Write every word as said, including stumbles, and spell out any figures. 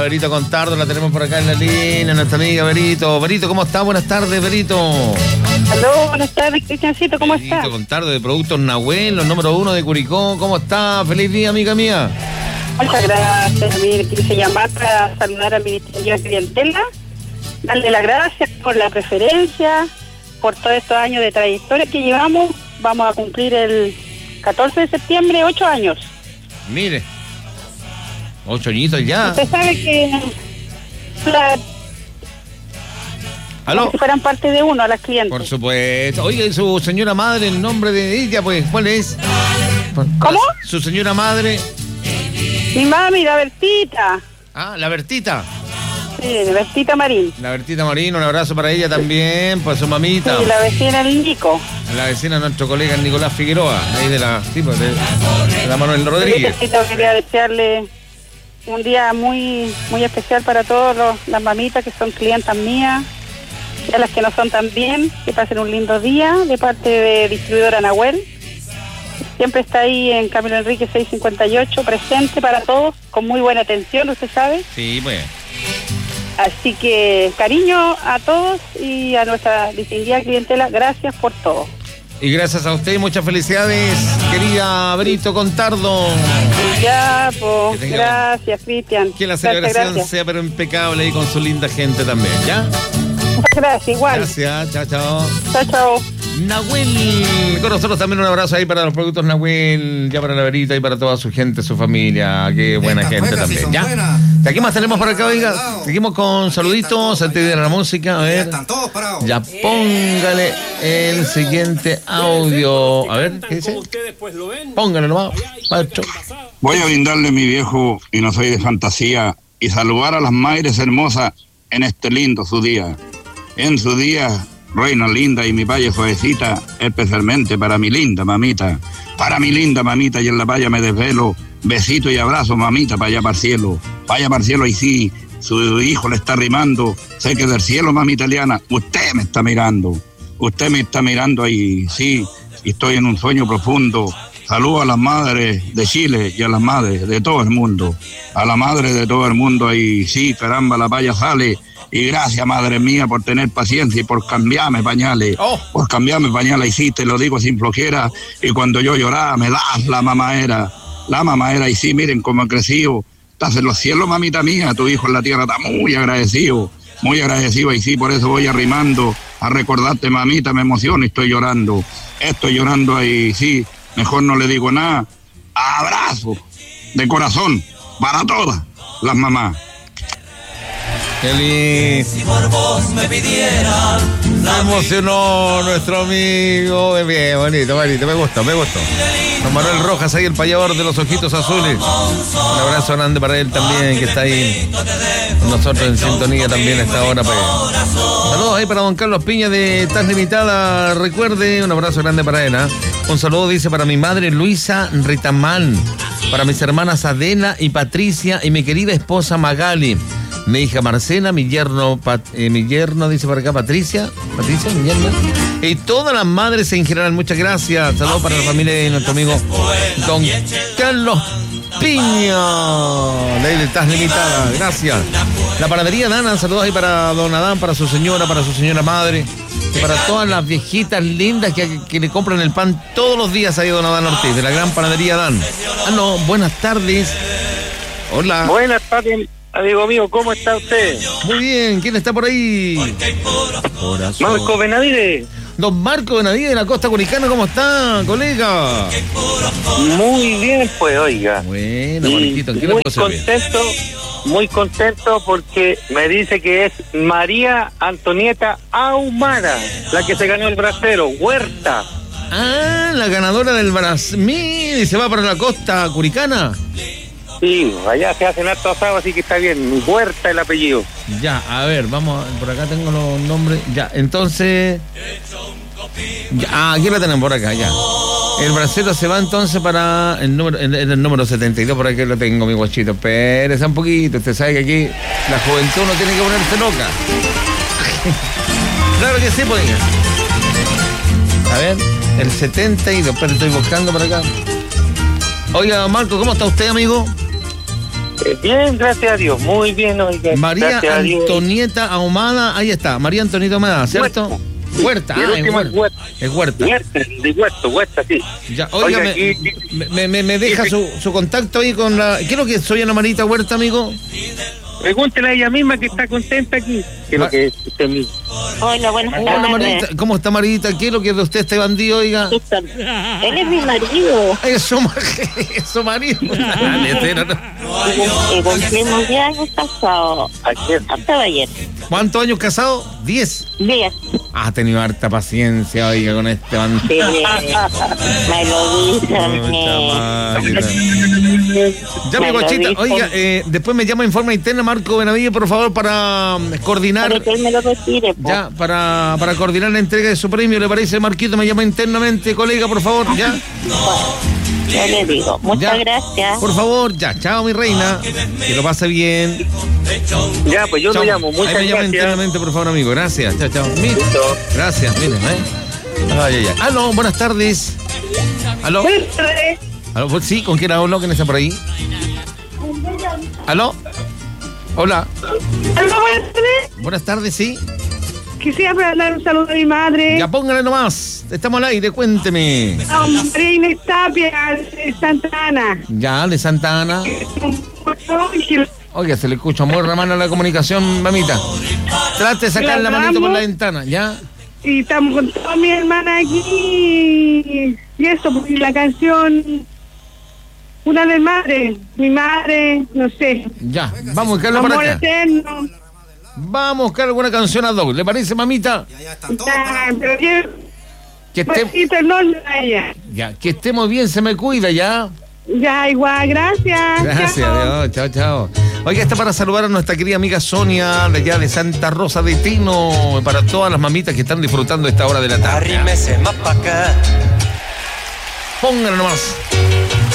Verito Contardo, la tenemos por acá en la línea, nuestra amiga Verito. Verito, ¿cómo está? Buenas tardes, Verito. Aló, buenas tardes, Cristiancito, ¿cómo Verito está? Verito Contardo de Productos Nahuel, los número uno de Curicó. ¿Cómo está? Feliz día, amiga mía. Muchas gracias, mire, quise llamar para saludar a mi distinguida clientela, darle las gracias por la preferencia, por todos estos años de trayectoria que llevamos. Vamos a cumplir el catorce de septiembre, ocho años. Mire, ocho añitos ya. Usted sabe que la, ¿Aló? como si fueran parte de uno a las clientes. Por supuesto. Oye, su señora madre, el nombre de ella, pues, ¿cuál es? ¿Cómo? Su señora madre. Mi mami, la Bertita. Ah, la Bertita. Sí, la Bertita Marín. La Bertita Marín, un abrazo para ella también, para su mamita. Sí, la vecina el Nico. La vecina de nuestro colega Nicolás Figueroa, ahí de la, sí, pues, de, de la Manuel Rodríguez. Necesito, quería desearle un día muy muy especial para todas las mamitas que son clientas mías y a las que no son también, que pasen un lindo día de parte de distribuidora Nahuel. Siempre está ahí en Camilo Enrique seiscientos cincuenta y ocho, presente para todos, con muy buena atención, usted sabe. Sí, pues. Así que cariño a todos y a nuestra distinguida clientela, gracias por todo. Y gracias a usted, muchas felicidades, querida Verito Contardo. Ya, pues, tenga- gracias, Cristian. Que la Gracias, celebración gracias. sea pero impecable y con su linda gente también, ¿ya? Muchas gracias, igual. Gracias, chao, chao. Chao, chao. Nahuel, con nosotros también un abrazo ahí para los productos Nahuel, ya para la Verita y para toda su gente, su familia, qué buena Estas gente buenas sí también, son ¿ya? buenas. ¿De aquí más tenemos por acá, oiga? Seguimos con saluditos antes de la música, a Ya ver. están todos parados. Ya póngale el siguiente audio. A ver, ¿qué dice? Póngale nomás, maestro. Voy a brindarle mi viejo y no soy de fantasía y saludar a las madres hermosas en este lindo su día. En su día, reina linda y mi valle suavecita, especialmente para mi linda mamita. Para mi linda mamita y en la valla me desvelo. Besito y abrazo, mamita, para allá para el cielo. Vaya para el cielo y sí, su hijo le está rimando. Sé que del cielo, mami italiana, usted me está mirando. Usted me está mirando ahí, sí, y estoy en un sueño profundo. Saludo a las madres de Chile y a las madres de todo el mundo. A la madre de todo el mundo ahí, sí, caramba, la valla sale. Y gracias, madre mía, por tener paciencia y por cambiarme pañales. Oh. Por cambiarme pañales, y sí, te lo digo sin flojera. Y cuando yo lloraba, me das la mamadera. La mamadera, y sí, miren cómo ha crecido. Estás en los cielos, mamita mía. Tu hijo en la tierra está muy agradecido. Muy agradecido, y sí, por eso voy arrimando. A recordarte, mamita, me emociono y estoy llorando. Estoy llorando ahí, sí. Mejor no le digo nada. Abrazo de corazón para todas las mamás. Qué lindo. Si por vos me pidieran Me emocionó nuestro amigo. Bien, bonito, bonito. Me gustó, me gustó. Don Manuel Rojas, ahí el payador de los ojitos azules. Un abrazo grande para él también, que está ahí con nosotros en sintonía también a esta hora. Pues. Saludos ahí para don Carlos Piña de Taz Limitada. Recuerde, un abrazo grande para él. ¿eh? Un saludo, dice, para mi madre Luisa Ritamán, para mis hermanas Adela y Patricia y mi querida esposa Magali. Mi hija Marcela, mi yerno, Pat, eh, mi yerno, dice por acá, Patricia, Patricia, mi yerno. Y todas las madres en general, muchas gracias. Saludos para la familia de nuestro amigo don Carlos Piña, de Taz Limitada, gracias. La panadería Dana, saludos ahí para don Adán, para su señora, para su señora madre, y para todas las viejitas lindas que, que le compran el pan todos los días ahí a don Adán Ortiz, de la gran panadería Dan. Ah, no, buenas tardes. Hola. Buenas tardes, amigo mío, ¿cómo está usted? Muy bien, ¿quién está por ahí? Corazón. Marco Benavides. Don Marco Benavides de la Costa Curicana, ¿cómo está, colega? Muy bien, pues, oiga. Bueno, Y bonito, ¿en qué le muy puedo servir? contento, muy contento porque me dice que es María Antonieta Ahumada, la que se ganó el brasero, Huerta. Ah, la ganadora del Brasil, y se va para la Costa Curicana. Sí, allá se hacen harto asado, así que está bien. Huerta el apellido. Ya, a ver, vamos, a- por acá tengo los nombres. Ya, entonces. Ya, ah, aquí la tenemos por acá, ya. El bracero se va entonces para el número, el, el número setenta y dos, por aquí lo tengo, mi guachito. Espérese un poquito, usted sabe que aquí la juventud no tiene que ponerse loca. Claro que sí, pues. A ver, el setenta y dos, pero estoy buscando por acá. Oiga, Marco, ¿cómo está usted, amigo? Eh, bien, gracias a Dios, muy bien, oiga. María gracias a Dios. Antonieta Ahumada, ahí está, María Antonieta Ahumada, ¿cierto? Huerta, Huerta. Y el ah, es último es Huerta. Huerta. Es Huerta. Huerta, de Huerta, Huerta, sí. Ya, oiga, Oiga, me, aquí- me, me- me deja su, su contacto ahí con la... ¿Qué es lo que soy Ana Marita Huerta, amigo? Pregúntele a ella misma que está contenta aquí. Que es Ma- lo que es usted mismo. Hola, buenas Hola, tardes. Marita. ¿Cómo está, Marita? ¿Qué es lo que es de usted este bandido, oiga? Él es mi marido. Eso, ma- eso, marido. Dale, cero, no. Y cumplimos diez años casados. Ayer. Hasta ayer. ¿Cuántos años casado? Diez. diez. Ha tenido harta paciencia, oiga, con este bandido. Sí, me lo dicen. Puta eh. madre. Ya, mi Me lo guachita, dicen. oiga, eh, después me llama en forma interna Marco Benavides, por favor, para mm, coordinar, Para que él me lo retire, po. ya, para, para coordinar la entrega de su premio, ¿le parece, Marquito? Me llama internamente, colega, por favor, ya. Yo le digo, muchas Ya. gracias. Por favor, ya, chao, mi reina, que lo pase bien. Ya, pues yo Chao. lo llamo. Muchas Ahí me llama gracias. internamente, por favor, amigo, gracias, chao, chao. Mira. Listo. Gracias, miren, ¿eh? Ay, ay, ay. Aló, buenas tardes. Aló. Aló, pues, sí, ¿con quién hablo? ¿Quién está por ahí? Aló. Hola. Buenas tardes, sí. Quisiera mandar un saludo a mi madre, Ya póngale nomás. Estamos al aire, cuénteme. a María Inés Tapia, de Santa Ana. Ya, de Santa Ana. Oiga, se le escucha muy remana la comunicación, mamita. Trate de sacar la manito por la ventana, ¿ya? Y estamos con toda mi hermana aquí. Y eso, porque la canción, una de madre, mi madre, no sé. Ya, vamos a buscarla para Amor acá. eterno. Vamos a buscar alguna canción a dos. ¿Le parece, mamita? Ya, pero yo, Que esté... besito enorme a ella. Ya, que estemos bien, se me cuida, ¿ya? Ya, igual, gracias. Gracias, Chao. adiós, chao, chao. Oiga, está para saludar a nuestra querida amiga Sonia, de allá de Santa Rosa de Tino, para todas las mamitas que están disfrutando esta hora de la tarde. Arrímese más pa' acá. Pónganlo nomás.